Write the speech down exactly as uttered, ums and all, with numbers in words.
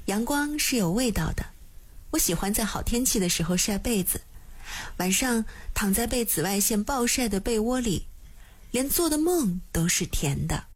阳光是有味道的，我喜欢在好天气的时候晒被子，晚上躺在被紫外线暴晒的被窝里，连做的梦都是甜的。